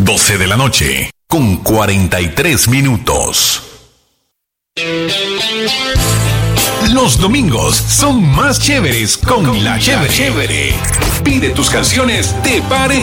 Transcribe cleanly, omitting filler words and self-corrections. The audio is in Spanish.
12 de la noche, con 43 minutos. Los domingos son más chéveres con La Chévere. Pide tus canciones de pareja.